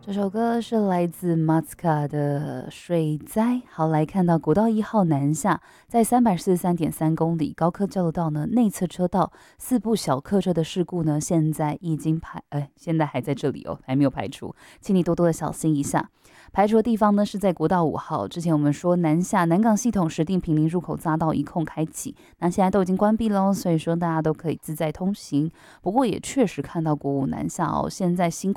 这首歌是来自 Matsuka 的水灾。好，来看到国道1号南下，在343.3公里高科交流道呢内侧车道4部小客车的事故呢，现在已经现在还在这里哦，还没有排除，请你多多的小心一下。排除的地方呢是在国道5号，之前我们说南下南港系统石碇坪林入口匝道一控开启，那现在都已经关闭了哦，所以说大家都可以自在通行。不过也确实看到国五南下哦，现在新